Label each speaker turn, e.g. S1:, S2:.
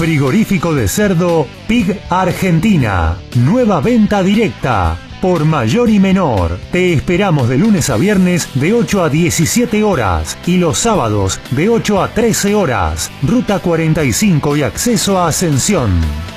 S1: Frigorífico de cerdo Pig Argentina. Nueva venta directa. Por mayor y menor. Te esperamos de lunes a viernes de 8 a 17 horas y los sábados de 8 a 13 horas. Ruta 45 y acceso a Ascensión.